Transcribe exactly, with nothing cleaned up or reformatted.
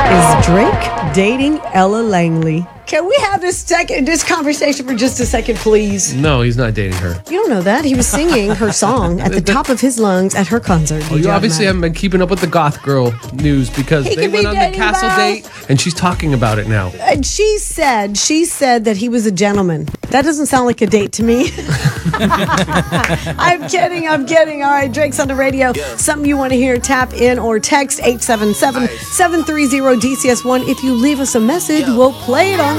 Is Drake dating Ella Langley? Can we have this second this conversation for just a second, please? No, he's not dating her. You don't know that. He was singing her song at the top of his lungs at her concert. Well, you obviously haven't been keeping up with the goth girl news because He they could be went on the dating castle Val. date and she's talking about it now. And she said, she said that he was a gentleman. That doesn't sound like a date to me. I'm kidding, I'm kidding. All right, Drake's on the radio. Something you want to hear, tap in or text eight seven seven, seven three zero D C S one. If you leave us a message, we'll play it on